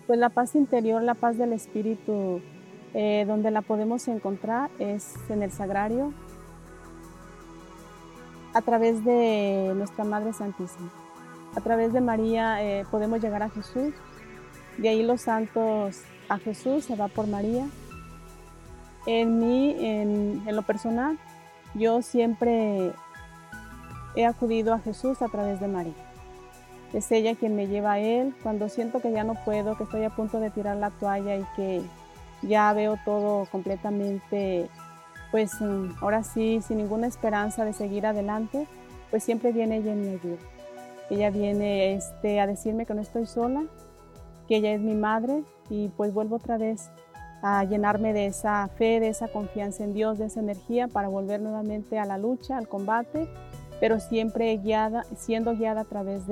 Pues la paz interior, la paz del espíritu, donde la podemos encontrar es en el sagrario, a través de nuestra Madre Santísima. A través de María podemos llegar a Jesús, de ahí los santos a Jesús se va por María. En mí, en lo personal, yo siempre he acudido a Jesús a través de María. Es ella quien me lleva a Él cuando siento que ya no puedo, que estoy a punto de tirar la toalla y que ya veo todo completamente, pues ahora sí, sin ninguna esperanza de seguir adelante, pues siempre viene ella en mi ayuda. Ella viene a decirme que no estoy sola, que ella es mi madre y pues vuelvo otra vez a llenarme de esa fe, de esa confianza en Dios, de esa energía para volver nuevamente a la lucha, al combate, pero siempre guiada, siendo guiada a través